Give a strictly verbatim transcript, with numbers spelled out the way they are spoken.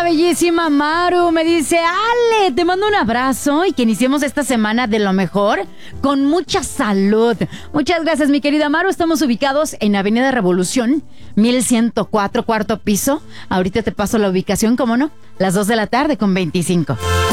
la bellísima Maru. Me dice, Ale, te mando un abrazo y que iniciemos esta semana de lo mejor, con mucha salud. Muchas gracias, mi querida Maru. Estamos ubicados en Avenida Revolución, mil ciento cuatro, cuarto piso. Ahorita te paso la ubicación, ¿cómo no? Las dos de la tarde con veinticinco.